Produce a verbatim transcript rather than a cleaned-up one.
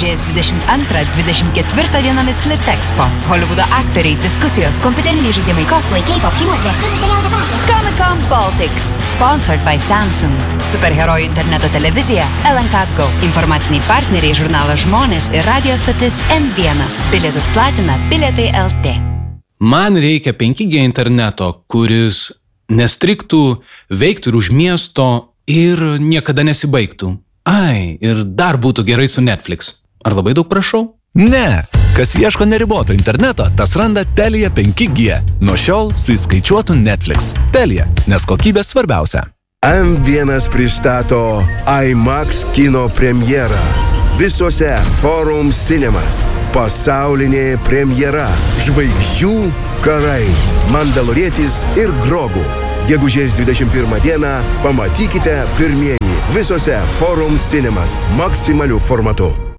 gegužės dvidešimt antrą dvidešimt ketvirtą dienomis Litexpo. Holivudo aktoriai, diskusijos, kompiuteriniai žaidimai, cosplay, K-pop, šeimotė, Comic-Con Baltics, sponsored by Samsung, superherojų interneto televizija L N K Go, informaciniai partneriai žurnalas Žmonės ir radio stotis M vienas. Bilietus platina Bilietai L T. Man reikia penki G interneto, kuris nestriktų, veiktų ir už miesto ir niekada nesibaigtų. Ai, ir dar būtų gerai su Netflix. Ar labai daug prašau? Ne, kas ieško neriboto interneto, tas randa Telia penki G. Nuo šiol su įskaičiuotu Netflix. Telia, nes kokybė svarbiausia. M vienas pristato IMAX kino premjerą. Visose Forum Cinemas. Pasaulinė premjera. Žvaigždžių karai. Mandalorietis ir Grogu. Gegužės dvidešimt pirmą dieną pamatykite pirmieji visose Forum Cinemas maksimaliu formatu.